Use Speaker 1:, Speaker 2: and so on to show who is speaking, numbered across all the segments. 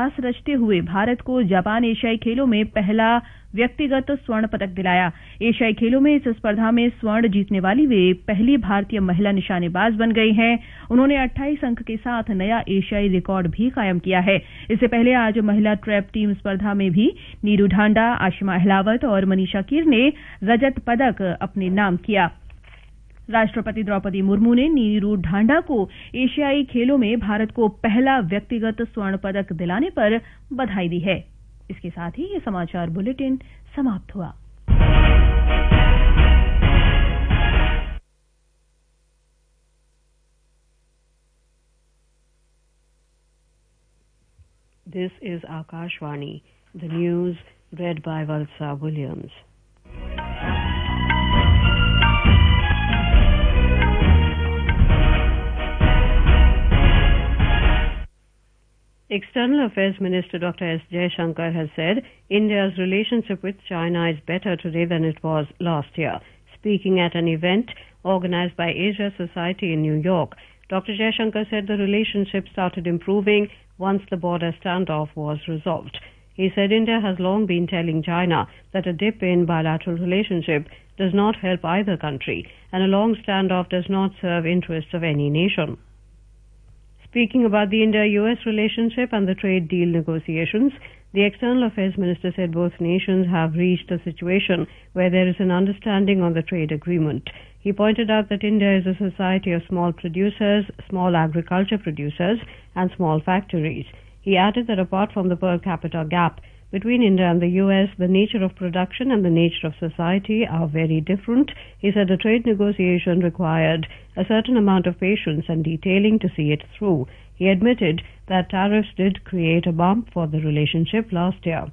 Speaker 1: इतिहास रचते हुए भारत को जापान एशियाई खेलों में पहला व्यक्तिगत स्वर्ण पदक दिलाया। एशियाई खेलों में इस स्पर्धा में स्वर्ण जीतने वाली वे पहली भारतीय महिला निशानेबाज बन गई हैं। उन्होंने 28 अंक के साथ नया एशियाई रिकॉर्ड भी कायम किया है। इससे पहले आज महिला ट्रैप टीम स्पर्धा में भी नीरू ढांडा, आशिमा अहलावत और मनीषा कीर ने रजत पदक अपने नाम किया। राष्ट्रपति द्रौपदी मुर्मू ने नीरू ढांडा को एशियाई खेलों में भारत को पहला व्यक्तिगत स्वर्ण पदक दिलाने पर बधाई दी है। इसके साथ ही ये समाचार बुलेटिन समाप्त हुआ।
Speaker 2: This is Akashvani, the news read by Valsa Williams. External Affairs Minister Dr. S. Jaishankar has said India's relationship with China is better today than it was last year. Speaking at an event organized by Asia Society in New York, Dr. Jaishankar said the relationship started improving once the border standoff was resolved. He said India has long been telling China that a dip in bilateral relationship does not help either country, and a long standoff does not serve interests of any nation. Speaking about the India-US relationship and the trade deal negotiations, the External Affairs Minister said both nations have reached a situation where there is an understanding on the trade agreement. He pointed out that India is a society of small producers, small agriculture producers, and small factories. He added that apart from the per capita gap between India and the US, the nature of production and the nature of society are very different. He said a trade negotiation required a certain amount of patience and detailing to see it through. He admitted that tariffs did create a bump for the relationship last year.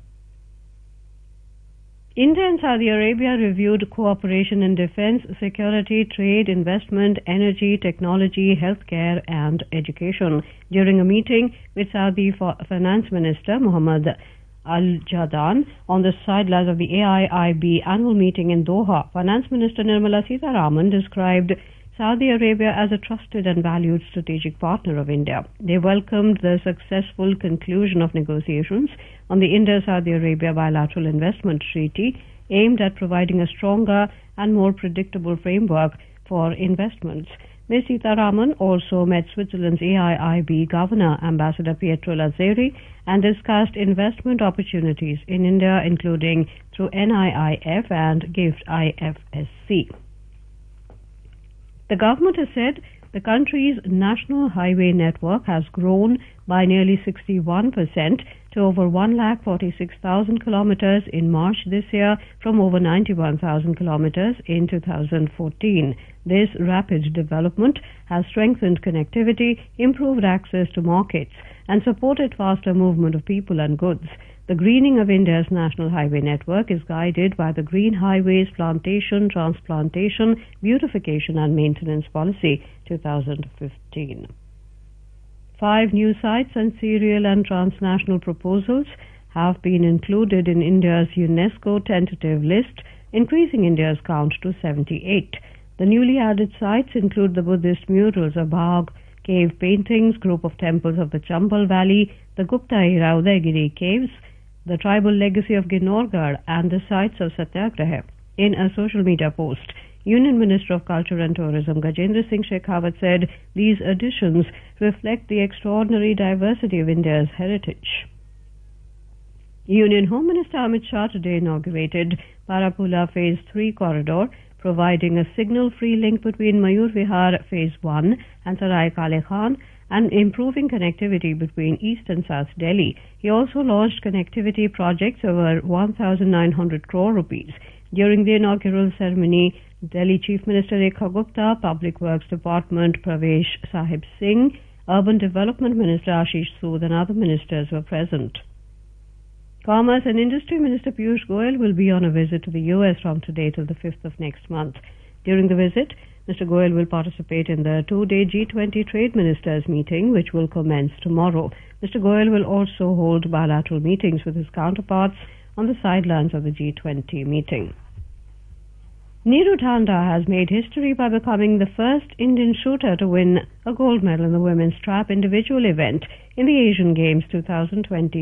Speaker 2: India and Saudi Arabia reviewed cooperation in defense, security, trade, investment, energy, technology, healthcare, and education during a meeting with Saudi Finance Minister Mohammed Al-Jadaan on the sidelines of the AIIB annual meeting in Doha. Finance Minister Nirmala Sitharaman described Saudi Arabia as a trusted and valued strategic partner of India. They welcomed the successful conclusion of negotiations on the India-Saudi Arabia bilateral investment treaty aimed at providing a stronger and more predictable framework for investments. Ms. Sitharaman also met Switzerland's AIIB Governor, Ambassador Pietro Lazzari, and discussed investment opportunities in India, including through NIIF and GIFT IFSC. The government has said the country's national highway network has grown by nearly 61% to over 146,000 kilometers in March this year from over 91,000 kilometers in 2014. This rapid development has strengthened connectivity, improved access to markets, and supported faster movement of people and goods. The greening of India's national highway network is guided by the Green Highways Plantation, Transplantation, Beautification and Maintenance Policy 2015. 5 new sites and serial and transnational proposals have been included in India's UNESCO tentative list, increasing India's count to 78. The newly added sites include the Buddhist murals of Bagh, cave paintings, group of temples of the Chambal Valley, the Gupta era Udaygiri caves, the tribal legacy of Ginorgarh, and the sites of Satyagraha. In a social media post, Union Minister of Culture and Tourism Gajendra Singh Shekhawat said these additions reflect the extraordinary diversity of India's heritage. Union Home Minister Amit Shah today inaugurated Parapula Phase 3 corridor, providing a signal-free link between Mayur Vihar Phase 1 and Sarai Kale Khan and improving connectivity between East and South Delhi. He also launched connectivity projects over 1,900 crore rupees. During the inaugural ceremony, Delhi Chief Minister Rekha Gupta, Public Works Department Pravesh Sahib Singh, Urban Development Minister Ashish Sood and other ministers were present. Commerce and Industry Minister Piyush Goyal will be on a visit to the US from today till the 5th of next month. During the visit, Mr. Goyal will participate in the 2-day G20 Trade Ministers meeting, which will commence tomorrow. Mr. Goyal will also hold bilateral meetings with his counterparts on the sidelines of the G20 meeting. Neeru Dhanda has made history by becoming the first Indian shooter to win a gold medal in the women's trap individual event in the Asian Games 2020